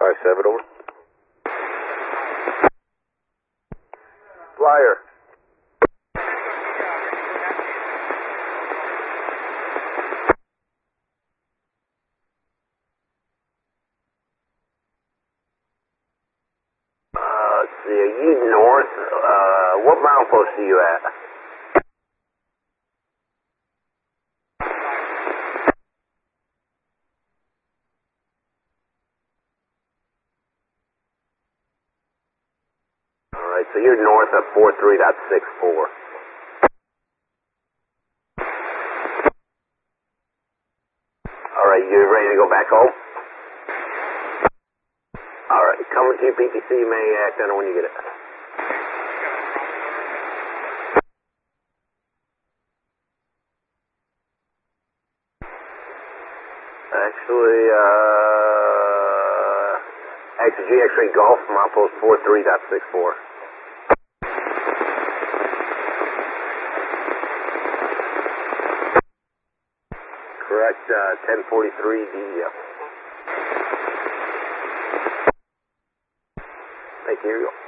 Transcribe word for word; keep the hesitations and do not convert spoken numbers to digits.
five seven, over. Flyer. Uh, let's see, are you north? Uh, what milepost are you at? Alright, so you're north of four three point six four. Alright, you ready to go back home? Alright, coming to your P T C, you may act on it when you get it. Actually, uh, X G X-ray Golf, milepost four three point six four. Correct, uh, ten forty-three D E F. Thank you. Here you go.